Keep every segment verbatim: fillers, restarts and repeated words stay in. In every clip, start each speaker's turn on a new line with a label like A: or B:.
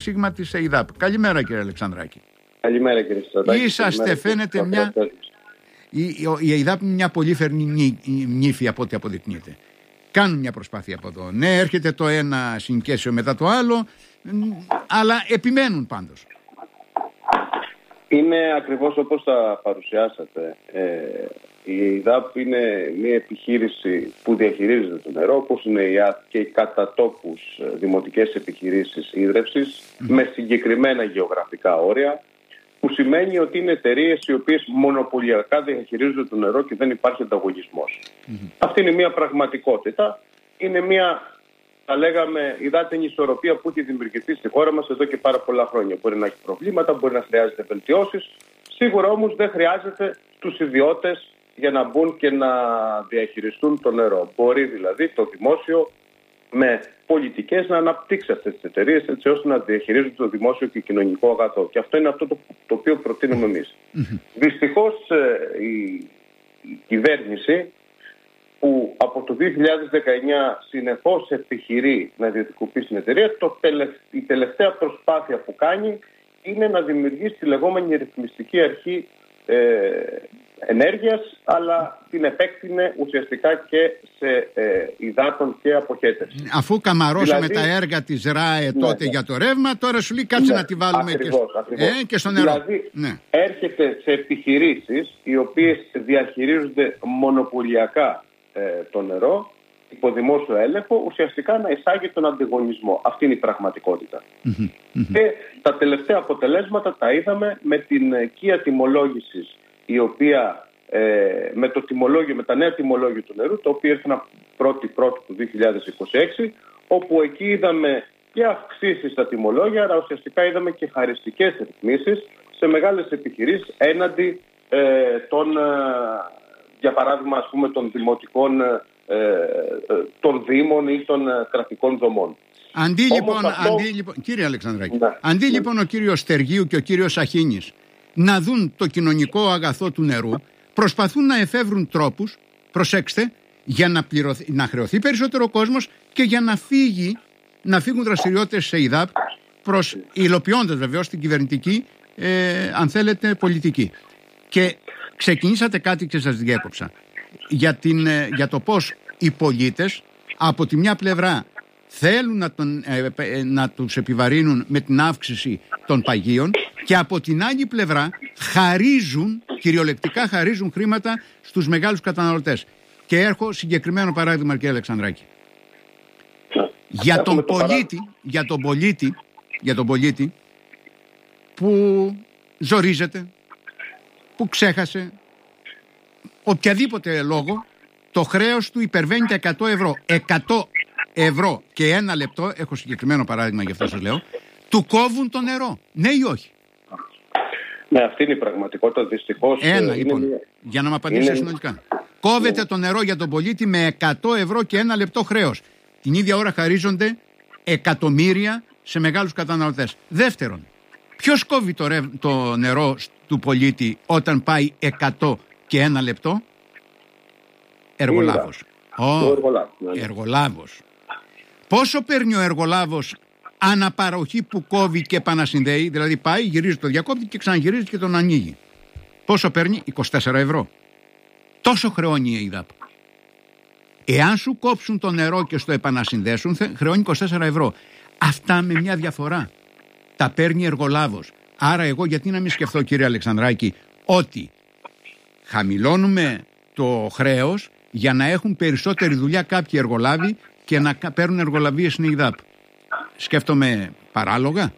A: σίγμα της ΕΙΔΑΠ. Καλημέρα κύριε Αλεξανδράκη.
B: Καλημέρα κύριε Στρατάκη.
A: Είσαστε, φαίνεται μια... Η, η, η ΕΙΔΑΠ είναι μια πολύφερνη νύφη από ό,τι αποδεικνύεται. Κάνουν μια προσπάθεια από εδώ. Ναι, έρχεται το ένα συνοικέσιο μετά το άλλο, αλλά επιμένουν πάντως.
B: Είναι ακριβώς όπως τα παρουσιάσατε. Ε, η ΕΙΔΑΠ είναι μια επιχείρηση που διαχειρίζεται το νερό, όπως είναι η ΑΤ και οι κατά τόπους δημοτικές επιχειρήσεις ίδρευσης, mm. με συγκεκριμένα γεωγραφικά όρια, που σημαίνει ότι είναι εταιρείες οι οποίες μονοπωλιακά διαχειρίζονται το νερό και δεν υπάρχει ανταγωνισμός. Mm-hmm. Αυτή είναι μια πραγματικότητα. Είναι μια, θα λέγαμε, υδάτινη ισορροπία που έχει δημιουργηθεί στη χώρα μας εδώ και πάρα πολλά χρόνια. Μπορεί να έχει προβλήματα, μπορεί να χρειάζεται βελτιώσεις. Σίγουρα όμως δεν χρειάζεται τους ιδιώτες για να μπουν και να διαχειριστούν το νερό. Μπορεί δηλαδή το δημόσιο με πολιτικές να αναπτύξει αυτές τις εταιρείες έτσι ώστε να διαχειρίζονται το δημόσιο και κοινωνικό αγαθό. Και αυτό είναι αυτό το, το οποίο προτείνουμε εμείς. Mm-hmm. Δυστυχώς ε, η, η κυβέρνηση που από το δύο χιλιάδες δεκαεννιά συνεχώς επιχειρεί να ιδιωτικοποιήσει την εταιρεία, το τελευ, η τελευταία προσπάθεια που κάνει είναι να δημιουργήσει τη λεγόμενη ρυθμιστική αρχή ε, ενέργειας, αλλά την επέκτηνε ουσιαστικά και σε ε, υδάτων και αποχέτευση.
A: Αφού καμαρώσαμε
B: δηλαδή,
A: τα έργα της ΡΑΕ τότε ναι, για το ρεύμα, τώρα σου λέει κάτσε ναι, να τη βάλουμε
B: ακριβώς,
A: και,
B: ακριβώς.
A: Ε, και στο νερό.
B: Δηλαδή
A: ναι.
B: έρχεται σε επιχειρήσεις οι οποίες διαχειρίζονται μονοπωλιακά ε, το νερό, υπό δημόσιο έλεγχο, ουσιαστικά να εισάγει τον ανταγωνισμό. Αυτή είναι η πραγματικότητα. Mm-hmm, mm-hmm. Και τα τελευταία αποτελέσματα τα είδαμε με την οικία τιμολόγηση, η οποία ε, με το τιμολόγιο, με τα νέα τιμολόγια του νερού, το οποίο ήρθαν πρώτη πρώτη του δύο χιλιάδες είκοσι έξι, όπου εκεί είδαμε και αυξήσεις στα τιμολόγια, αλλά ουσιαστικά είδαμε και χαριστικές ρυθμίσεις σε μεγάλες επιχειρήσεις έναντι ε, των, ε, για παράδειγμα, ας πούμε, των δημοτικών, ε, ε, των δήμων ή των ε, κρατικών δομών.
A: Αντί λοιπόν, αυτό... αντί, λοιπόν, κύριε Αλεξανδράκη, ναι, αντί ναι. λοιπόν ο κύριος Στεργίου και ο κύριος Αχίνης να δουν το κοινωνικό αγαθό του νερού, προσπαθούν να εφεύρουν τρόπους, προσέξτε, για να, πληρωθεί, να χρεωθεί περισσότερο ο κόσμος και για να, φύγει, να φύγουν δραστηριότητες σε ΙΔΑΠ, προς, υλοποιώντας βεβαίως την κυβερνητική, ε, αν θέλετε, πολιτική. Και ξεκινήσατε κάτι και σας διέκοψα για, την, ε, για το πώς οι πολίτες από τη μια πλευρά θέλουν να, τον, ε, ε, να τους επιβαρύνουν με την αύξηση των παγίων και από την άλλη πλευρά χαρίζουν, κυριολεκτικά χαρίζουν χρήματα στους μεγάλους καταναλωτές. Και έχω συγκεκριμένο παράδειγμα, κύριε Αλεξανδράκη. Για τον πολίτη, για τον πολίτη, για τον πολίτη που ζορίζεται, που ξέχασε οποιαδήποτε λόγο, το χρέος του υπερβαίνει τα εκατό ευρώ. εκατό ευρώ και ένα λεπτό, έχω συγκεκριμένο παράδειγμα γι' αυτό σας λέω, του κόβουν το νερό. Ναι ή όχι?
B: Ναι, αυτή είναι η πραγματικότητα, δυστυχώς.
A: Ένα, λοιπόν,
B: είναι...
A: για να μου απαντήσετε είναι... συνολικά. Κόβεται το νερό για τον πολίτη με εκατό ευρώ και ένα λεπτό χρέος. Την ίδια ώρα χαρίζονται εκατομμύρια σε μεγάλους καταναλωτές. Δεύτερον, ποιος κόβει το, ρευ... το νερό του πολίτη όταν πάει εκατό και ένα λεπτό? Εργολάβος.
B: Oh, εργολάβος. Ναι.
A: Εργολάβος. Πόσο παίρνει ο εργολάβος αναπαροχή που κόβει και επανασυνδέει? Δηλαδή πάει, γυρίζει το διακόπτη και ξαναγυρίζει και τον ανοίγει. Πόσο παίρνει? είκοσι τέσσερα ευρώ. Τόσο χρεώνει η ΕΙΔΑΠ. Εάν σου κόψουν το νερό και στο επανασυνδέσουν, χρεώνει είκοσι τέσσερα ευρώ. Αυτά με μια διαφορά. Τα παίρνει εργολάβος. Άρα εγώ γιατί να μην σκεφτώ, κύριε Αλεξανδράκη, ότι χαμηλώνουμε το χρέος για να έχουν περισσότερη δουλειά κάποιοι εργολάβοι και να παίρνουν εργολαβίες στην ΕΙΔΑΠ. Σκέφτομαι παράλογα.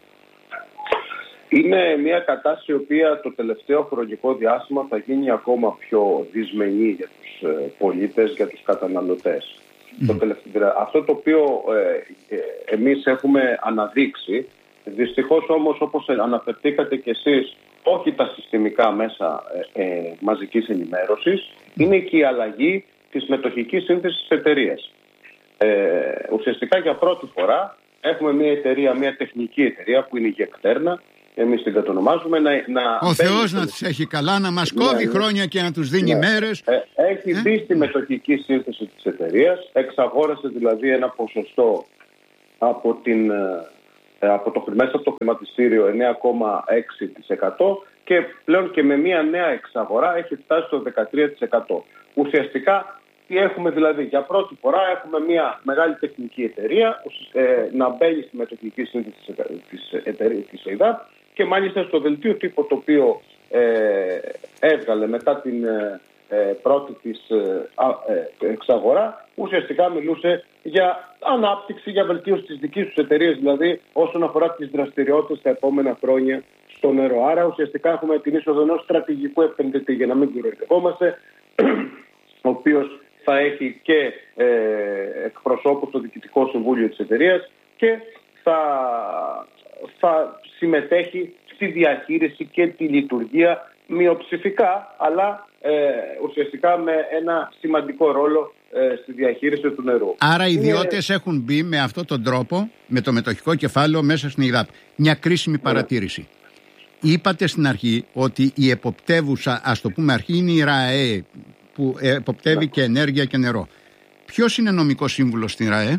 B: Είναι μια κατάσταση η οποία το τελευταίο χρονικό διάστημα θα γίνει ακόμα πιο δυσμενή για τους ε, πολίτες, για τους καταναλωτές. Mm. Το τελευταίο, αυτό το οποίο ε, ε, εμείς έχουμε αναδείξει, δυστυχώς όμως όπως αναφερθήκατε κι εσείς, όχι τα συστημικά μέσα ε, ε, μαζικής ενημέρωσης, mm. είναι και η αλλαγή της μετοχικής σύνθεσης της εταιρείας. Ε, ουσιαστικά για πρώτη φορά έχουμε μια εταιρεία, μια τεχνική εταιρεία που είναι η Γεκτέρνα, εμείς την κατονομάζουμε. Να, να
A: Ο Θεός να τους έχει καλά, να μας κόβει ναι, χρόνια και να τους δίνει ναι. μέρες.
B: Ε, έχει ε? μπει στη μετοχική σύνθεση της εταιρείας, εξαγόρασε δηλαδή ένα ποσοστό από την από το, μέσα από το χρηματιστήριο εννέα κόμμα έξι τοις εκατό και πλέον και με μια νέα εξαγορά έχει φτάσει στο δεκατρία τοις εκατό. Ουσιαστικά τι έχουμε δηλαδή? Για πρώτη φορά έχουμε μια μεγάλη τεχνική εταιρεία ε, να μπαίνει στη μετοχική σύνθεση της, εταιρείας, της ΕΙΔΑΠ, και μάλιστα στο δελτίο τύπου το οποίο ε, έβγαλε μετά την ε, πρώτη της ε, εξαγορά, ουσιαστικά μιλούσε για ανάπτυξη, για βελτίωση της δικής τους εταιρείας, δηλαδή όσον αφορά τις δραστηριότητες τα επόμενα χρόνια στο νερό. Άρα ουσιαστικά έχουμε την είσοδο ενός στρατηγικού επενδυτή, για να μην κουρευτευόμαστε, ο οποίος θα έχει και ε, εκπροσώπους στο Διοικητικό Συμβούλιο της εταιρείας και θα, θα συμμετέχει στη διαχείριση και τη λειτουργία μειοψηφικά, αλλά ε, ουσιαστικά με ένα σημαντικό ρόλο ε, στη διαχείριση του νερού.
A: Άρα οι ιδιώτες Είναι... έχουν μπει με αυτόν τον τρόπο, με το μετοχικό κεφάλαιο μέσα στην ΕΙΔΑΠ. Μια κρίσιμη παρατήρηση. Yeah. Είπατε στην αρχή ότι η εποπτεύουσα, ας το πούμε αρχή, είναι η ΡΑΕ, που εποπτεύει yeah. και ενέργεια και νερό. Ποιος είναι νομικός σύμβουλος στην ΡΑΕ?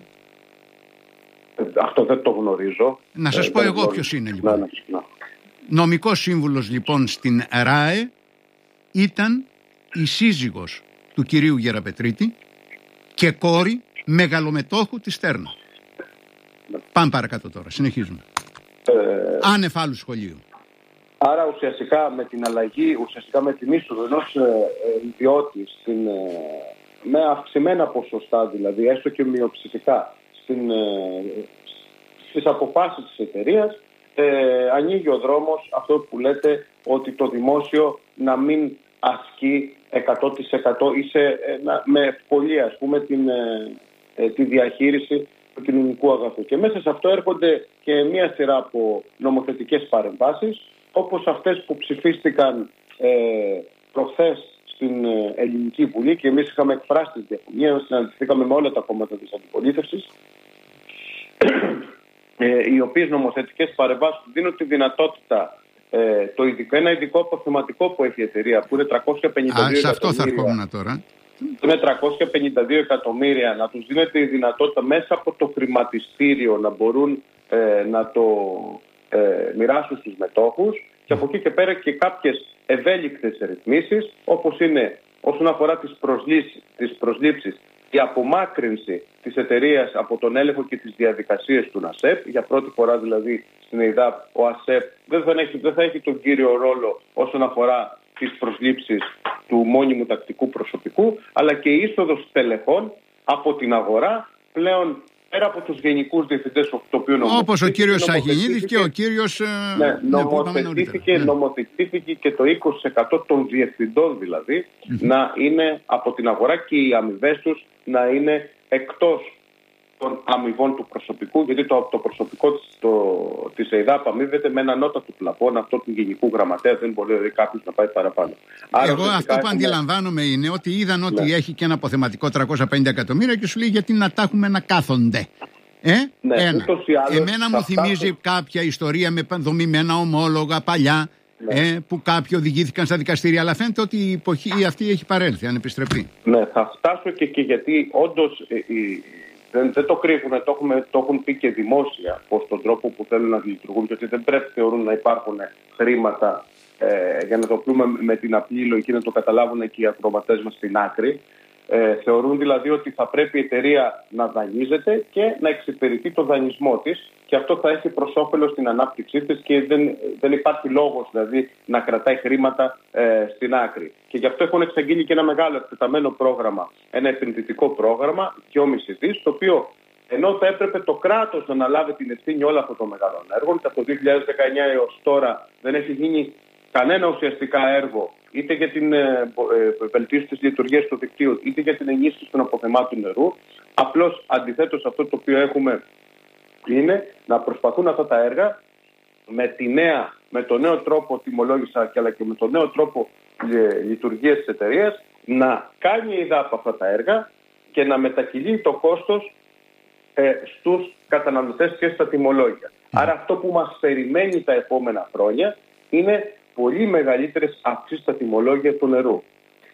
B: Αυτό δεν το γνωρίζω.
A: Να σας ε, πω εγώ ποιος είναι λοιπόν.
B: Να, να.
A: Νομικός σύμβουλος λοιπόν στην ΡΑΕ ήταν η σύζυγος του κυρίου Γεραπετρίτη και κόρη μεγαλομετόχου της Στέρνα. Ναι. Πάμε παρακάτω τώρα, συνεχίζουμε. Ε... Άνευ άλλου σχολείου.
B: Άρα ουσιαστικά με την αλλαγή, ουσιαστικά με την είσοδο ενός ε, ιδιώτη στην, ε, με αυξημένα ποσοστά, δηλαδή έστω και μειοψηφικά στην, ε, στις αποφάσεις της εταιρείας, ε, ανοίγει ο δρόμος αυτό που λέτε, ότι το δημόσιο να μην ασκεί εκατό τοις εκατό ή σε, ε, να, με ευκολία, ας πούμε, την, ε, ε, τη διαχείριση του κοινωνικού αγαθού. Και μέσα σε αυτό έρχονται και μια σειρά από νομοθετικές παρεμβάσεις, όπως αυτές που ψηφίστηκαν ε, προχθές στην ε, Ελληνική Βουλή, και εμείς είχαμε εκφράσει τη διαφωνία, συναντηθήκαμε με όλα τα κόμματα της αντιπολίτευσης, ε, οι οποίες νομοθετικές παρεμβάσεις δίνουν τη δυνατότητα ε, το ειδικό, ένα ειδικό αποθεματικό που έχει η εταιρεία, που είναι τριακόσια πενήντα δύο
A: Α, σε αυτό θα ερχόμουν τώρα.
B: Είναι τριακόσια πενήντα δύο εκατομμύρια, να τους δίνεται η δυνατότητα μέσα από το χρηματιστήριο να μπορούν ε, να το ε, μοιράσουν στους μετόχους, και από εκεί και πέρα και κάποιες ευέλικτες ρυθμίσεις, όπως είναι όσον αφορά τις, τις προσλήψεις, η απομάκρυνση της εταιρείας από τον έλεγχο και τις διαδικασίες του ΝΑΣΕΠ. Για πρώτη φορά δηλαδή στην ΕΙΔΑΠ ο ΑΣΕΠ δεν θα έχει, δεν θα έχει τον κύριο ρόλο όσον αφορά τις προσλήψεις του μόνιμου τακτικού προσωπικού, αλλά και η είσοδος τελεχών από την αγορά πλέον πέρα από τους γενικούς διευθυντές, το οποίο νομοθετήθηκε.
A: Όπως ο κύριος Σαχινίδης και ο κύριος...
B: Ναι, νομοθετήθηκε, ναι. νομοθετήθηκε και το είκοσι τοις εκατό των διευθυντών δηλαδή mm-hmm. να είναι από την αγορά και οι αμοιβές τους να είναι εκτός των αμοιβών του προσωπικού, γιατί το, το προσωπικό της, το, της ΕΙΔΑΠ αμοιβεται με ένα ανώτατο πλαφόν, αυτό του γενικού γραμματέα, δεν μπορεί δηλαδή κάποιος να πάει παραπάνω.
A: Άρα, εγώ αυτό που έχουμε... αντιλαμβάνομαι είναι ότι είδαν ότι ναι. έχει και ένα αποθεματικό τριακόσια πενήντα εκατομμύρια και σου λέει γιατί να τα έχουμε να κάθονται. Ε?
B: Ναι,
A: ένα. Εμένα μου θυμίζει φτάσω... κάποια ιστορία με δομημένα ομόλογα παλιά, ναι. ε, που κάποιοι οδηγήθηκαν στα δικαστήρια, αλλά φαίνεται ότι η εποχή αυτή έχει παρέλθει, αν επιστρεπτεί.
B: Ναι, θα φτάσω και, και γιατί όντως... Ε, η... Δεν, δεν το κρύβουν, το, έχουμε, το έχουν πει και δημόσια πως τον τρόπο που θέλουν να λειτουργούν, και ότι δεν πρέπει θεωρούν να υπάρχουν χρήματα ε, για να το πούμε με την απλή λογική, να το καταλάβουν και οι ακροατές μας στην άκρη. Ε, θεωρούν δηλαδή ότι θα πρέπει η εταιρεία να δανείζεται και να εξυπηρετεί το δανεισμό της, και αυτό θα έχει προς όφελος στην ανάπτυξή της και δεν, δεν υπάρχει λόγος δηλαδή να κρατάει χρήματα ε, στην άκρη. Και γι' αυτό έχουν εξαγγείλει και ένα μεγάλο εκτεταμένο πρόγραμμα, ένα επενδυτικό πρόγραμμα, δυόμισι δις, το οποίο ενώ θα έπρεπε το κράτος να αναλάβει την ευθύνη όλων αυτών των μεγάλων έργων, από το δύο χιλιάδες δεκαεννιά έως τώρα δεν έχει γίνει κανένα ουσιαστικά έργο, είτε για την ε, ε, βελτίωση της λειτουργίας του δικτύου, είτε για την ενίσχυση των αποθεμάτων νερού. Απλώς αντιθέτως αυτό το οποίο έχουμε είναι να προσπαθούν αυτά τα έργα με, τη νέα, με το νέο τρόπο τιμολόγηση, αλλά και με το νέο τρόπο ε, λειτουργίας της εταιρείας, να κάνει η ΕΙΔΑΠ αυτά τα έργα και να μετακυλεί το κόστος ε, στους καταναλωτές και στα τιμολόγια. Mm. Άρα αυτό που μας περιμένει τα επόμενα χρόνια είναι πολύ μεγαλύτερες αυξήσεις στα τιμολόγια του νερού.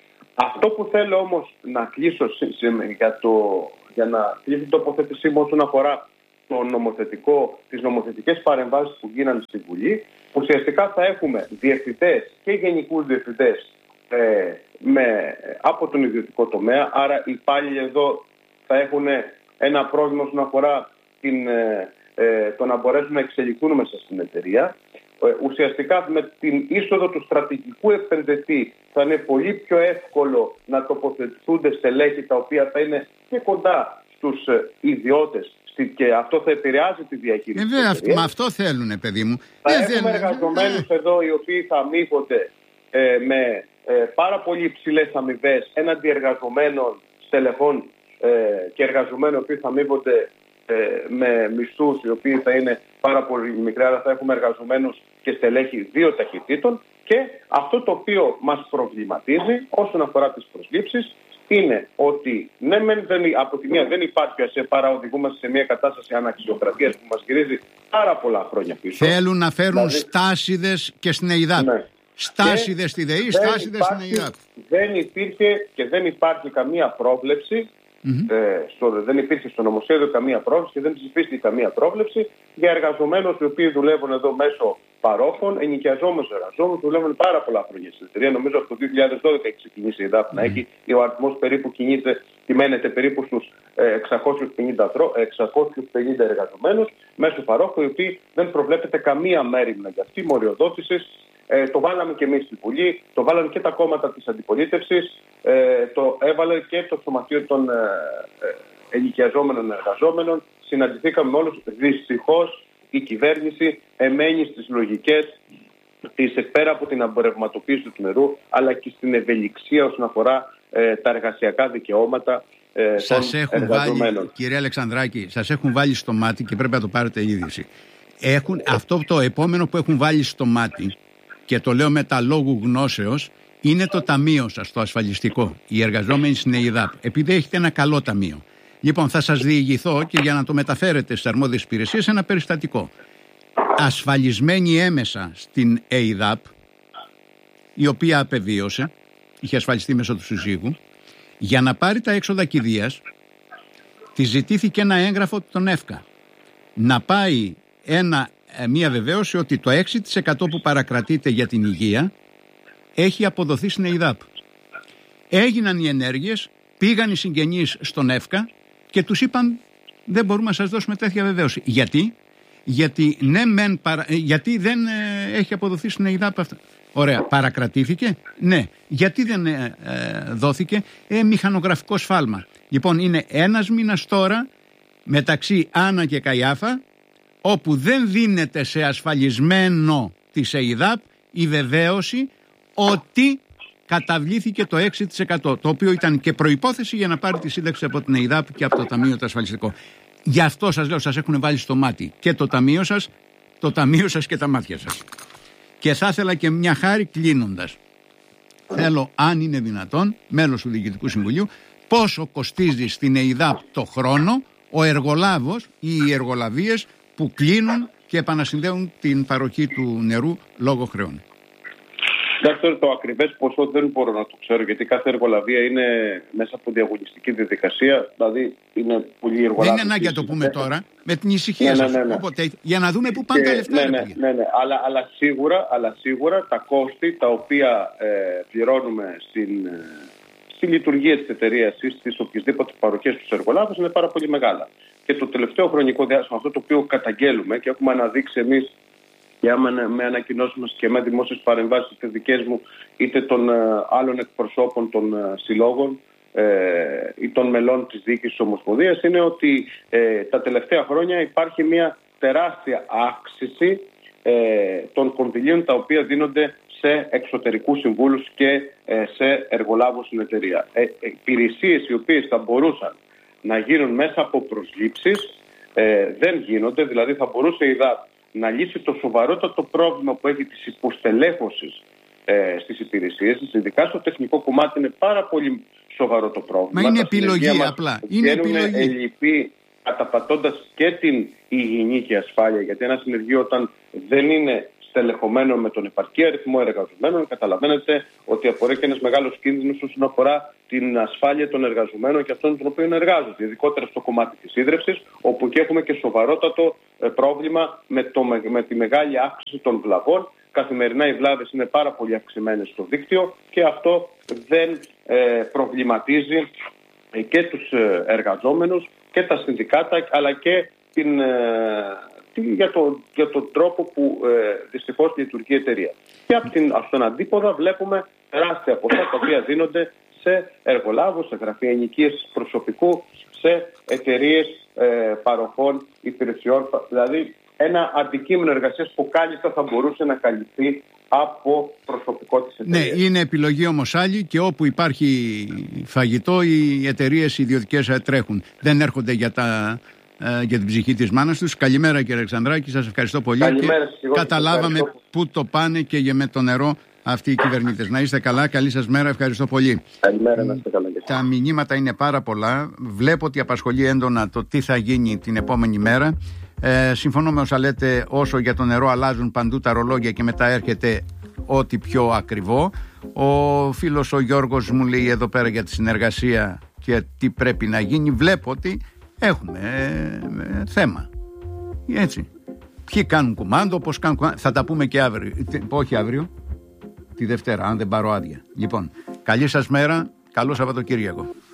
B: Αυτό που θέλω όμως να κλείσω για, το, για να κλείσω την τοποθέτησή μου όσον αφορά το νομοθετικό, τις νομοθετικές παρεμβάσεις που γίνανε στη Βουλή, ουσιαστικά θα έχουμε διευθυντές και γενικούς διευθυντές ε, με, από τον ιδιωτικό τομέα. Άρα οι υπάλληλοι εδώ θα έχουν ένα πρόβλημα όσον αφορά την, ε, ε, το να μπορέσουν να εξελιχθούν μέσα στην εταιρεία. Ε, ουσιαστικά με την είσοδο του στρατηγικού επενδυτή θα είναι πολύ πιο εύκολο να τοποθετηθούνται στελέχη τα οποία θα είναι και κοντά στους ε, ιδιώτες, και αυτό θα επηρεάζει τη διαχείριση.
A: Ε, βέβαια, αυτό, αυτό θέλουνε, παιδί μου.
B: Θα
A: ε,
B: έχουμε εργαζομένους ε, εδώ οι οποίοι θα αμείβονται ε, με ε, πάρα πολύ υψηλές αμοιβές έναντι εργαζομένων στελεχών ε, και εργαζομένων οι οποίοι θα αμείβονται ε, με μισθούς οι οποίοι θα είναι πάρα πολύ μικροί, αλλά θα έχουμε εργαζομένους και στελέχη δύο ταχυτήτων. Και αυτό το οποίο μας προβληματίζει όσον αφορά τις προσλήψεις είναι ότι ναι, δεν, από τη μία δεν υπάρχει ΑΣΕ, παρά οδηγούμαστε σε μια κατάσταση αναξιοκρατίας που μας γυρίζει πάρα πολλά χρόνια πίσω.
A: Θέλουν να φέρουν δηλαδή, στάσιδες και στην ΕΙΔΑΠ. Ναι. Στάσιδες στη ΔΕΗ, στάσιδες στην ΕΙΔΑΠ.
B: Δεν υπήρχε και δεν υπάρχει καμία πρόβλεψη, mm-hmm. ε, στο, δεν υπήρχε στο νομοσχέδιο καμία πρόβλεψη και δεν ψηφίστηκε καμία πρόβλεψη για εργαζομένους οι οποίοι δουλεύουν εδώ μέσω παρόχων, ενοικιαζόμενους εργαζόμενους, δουλεύουν πάρα πολλά χρόνια στην εταιρεία. Νομίζω από το δύο χιλιάδες δώδεκα έχει ξεκινήσει η ΕΙΔΑΠ mm. να έχει. Ο αριθμός περίπου κινείται, κυμαίνεται περίπου στους εξακόσιους πενήντα εργαζομένους μέσω παρόχου, οι οποίοι δεν προβλέπεται καμία μέριμνα για αυτή μοριοδότηση. Ε, το βάλαμε και εμείς στη Βουλή, το βάλαμε και τα κόμματα της αντιπολίτευσης, ε, το έβαλε και το Σωματείο των ε, ε, ενοικιαζόμενων εργαζόμενων. Συναντηθήκαμε με όλους. Δυστυχώς η κυβέρνηση εμένει στις λογικές της πέρα από την αμπορευματοποίηση του νερού, αλλά και στην ευελιξία όσον αφορά ε, τα εργασιακά δικαιώματα ε,
A: σας
B: των
A: έχουν
B: εργαζομένων.
A: Βάλει, κύριε Αλεξανδράκη, σας έχουν βάλει στο μάτι και πρέπει να το πάρετε είδηση. Έχουν, αυτό το επόμενο που έχουν βάλει στο μάτι, και το λέω με τα λόγου γνώσεως, είναι το ταμείο σας, το ασφαλιστικό, οι εργαζόμενοι στην ΕΙΔΑΠ, επειδή έχετε ένα καλό ταμείο. Λοιπόν, θα σας διηγηθώ και για να το μεταφέρετε στις αρμόδιες υπηρεσίες ένα περιστατικό. Ασφαλισμένη έμεσα στην ΕΙΔΑΠ, η οποία απεβίωσε, είχε ασφαλιστεί μέσω του συζύγου, για να πάρει τα έξοδα κηδείας, τη ζητήθηκε ένα έγγραφο των ΕΦΚΑ. Να πάει ένα, μια βεβαίωση ότι το έξι τοις εκατό που παρακρατείται για την υγεία έχει αποδοθεί στην ΕΙΔΑΠ. Έγιναν οι ενέργειες, πήγαν οι συγγενείς στον ΕΦΚΑ και τους είπαν δεν μπορούμε να σας δώσουμε τέτοια βεβαίωση. Γιατί? Γιατί, ναι, μεν, παρα... γιατί δεν ε, έχει αποδοθεί στην ΕΙΔΑΠ αυτά. Ωραία, παρακρατήθηκε. Ναι. Γιατί δεν ε, ε, δόθηκε? Ε, μηχανογραφικό σφάλμα. Λοιπόν, είναι ένας μήνας τώρα μεταξύ Άννα και Καϊάφα, όπου δεν δίνεται σε ασφαλισμένο της ΕΙΔΑΠ η βεβαίωση ότι καταβλήθηκε το έξι τοις εκατό, το οποίο ήταν και προϋπόθεση για να πάρει τη σύνταξη από την ΕΙΔΑΠ και από το Ταμείο το Ασφαλιστικό. Γι' αυτό σας λέω, σας έχουν βάλει στο μάτι και το Ταμείο σας, το Ταμείο σας και τα μάτια σας. Και θα ήθελα και μια χάρη κλείνοντας. Θέλω, αν είναι δυνατόν, μέλος του Διοικητικού Συμβουλίου, πόσο κοστίζει στην ΕΙΔΑΠ το χρόνο ο εργολάβος ή οι εργολαβίες που κλείνουν και επανασυνδέουν την παροχή του νερού λόγω χρεών.
B: Δεύτερο, το ακριβές ποσό δεν μπορώ να το ξέρω, γιατί κάθε εργολαβία είναι μέσα από διαγωνιστική διαδικασία. Δηλαδή είναι πολύ εργολάβοι.
A: Δεν είναι ανάγκη να το πούμε τώρα, με την ησυχία ναι, σας. Ναι, ναι, ναι. Οπότε, για να δούμε πού πάνε τα λεφτά.
B: Ναι, ναι, ναι, ναι. Αλλά, αλλά, σίγουρα, αλλά σίγουρα τα κόστη τα οποία ε, πληρώνουμε στην, ε, στη λειτουργία της εταιρείας ή στις οποιασδήποτε παροχές στους εργολάβους είναι πάρα πολύ μεγάλα. Και το τελευταίο χρονικό διάστημα, αυτό το οποίο καταγγέλουμε και έχουμε αναδείξει εμείς και με ανακοινώσεις μας και με δημόσιες παρεμβάσεις είτε δικές μου είτε των uh, άλλων εκπροσώπων των uh, συλλόγων ε, ή των μελών της διοίκησης της Ομοσπονδίας, είναι ότι ε, τα τελευταία χρόνια υπάρχει μια τεράστια αύξηση ε, των κονδυλίων τα οποία δίνονται σε εξωτερικούς συμβούλους και ε, σε εργολάβους στην εταιρεία. Ε, υπηρεσίες οι οποίες θα μπορούσαν να γίνουν μέσα από προσλήψεις ε, δεν γίνονται, δηλαδή θα μπορούσε η ΔΑΠ να λύσει το σοβαρότατο πρόβλημα που έχει της υποστελέχωσης ε, στις υπηρεσίες, ειδικά στο τεχνικό κομμάτι είναι πάρα πολύ σοβαρό το πρόβλημα.
A: Μα είναι επιλογή απλά. Είναι επιλογή.
B: Ελλειπή, καταπατώντας και την υγιεινή και ασφάλεια, γιατί ένα συνεργείο όταν δεν είναι στελεχωμένων με τον επαρκή αριθμό εργαζομένων, καταλαβαίνετε ότι απορρέει και ένας μεγάλος κίνδυνος όσον αφορά την ασφάλεια των εργαζομένων και αυτών των οποίων εργάζονται, ειδικότερα στο κομμάτι της ίδρυυσης, όπου εκεί έχουμε και σοβαρότατο πρόβλημα με, το, με τη μεγάλη αύξηση των βλαβών. Καθημερινά οι βλάβες είναι πάρα πολύ αυξημένες στο δίκτυο και αυτό δεν ε, προβληματίζει και τους εργαζόμενους και τα συνδικάτα, αλλά και την, ε, την, για, το, για τον τρόπο που ε, δυστυχώς λειτουργεί η εταιρεία. Και από την, στον αντίποδα βλέπουμε τεράστια ποσά τα οποία δίνονται σε εργολάβους, σε γραφεία ενοικίασης προσωπικού, σε εταιρείες ε, παροχών υπηρεσιών, δηλαδή ένα αντικείμενο εργασίας που κάλλιστα θα μπορούσε να καλυφθεί από προσωπικό της εταιρείας.
A: Ναι, είναι επιλογή όμως άλλη, και όπου υπάρχει φαγητό οι εταιρείες ιδιωτικές τρέχουν. Δεν έρχονται για, τα, ε, για την ψυχή της μάνας τους. Καλημέρα κύριε Αλεξανδράκη, σας ευχαριστώ πολύ.
B: Καλημέρα, και εγώ,
A: καταλάβαμε πού το πάνε και για με το νερό αυτοί οι κυβερνήτες. Να είστε καλά, καλή σας μέρα, ευχαριστώ πολύ.
B: Καλημέρα, να είστε καλά.
A: Τα μηνύματα είναι πάρα πολλά. Βλέπω ότι απασχολεί έντονα το τι θα γίνει την επόμενη μέρα. Ε, συμφωνώ με όσα λέτε, όσο για το νερό αλλάζουν παντού τα ρολόγια και μετά έρχεται ό,τι πιο ακριβό. Ο φίλος ο Γιώργος μου λέει εδώ πέρα για τη συνεργασία και τι πρέπει να γίνει. Βλέπω ότι έχουμε ε, ε, θέμα. Έτσι. Ποιοι κάνουν κουμάντο, πώς κάνουν κουμάντο. Θα τα πούμε και αύριο. Όχι αύριο, τη Δευτέρα, αν δεν πάρω άδεια. Λοιπόν, καλή σας μέρα, καλό Σαββατοκύριακο.